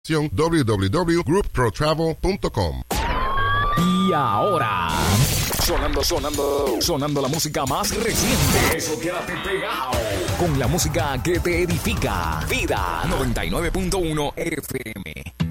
www.groupprotravel.com. Y ahora, sonando la música más reciente. Eso, quédate pegado con la música que te edifica. Vida 99.1 FM.